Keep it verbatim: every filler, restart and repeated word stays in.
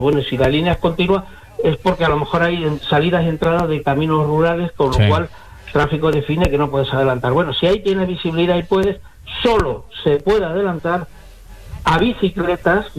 Bueno, si la línea es continua es porque a lo mejor hay salidas y entradas de caminos rurales, con Sí. lo cual tráfico define que no puedes adelantar. Bueno, si ahí tienes visibilidad y puedes, solo se puede adelantar a bicicletas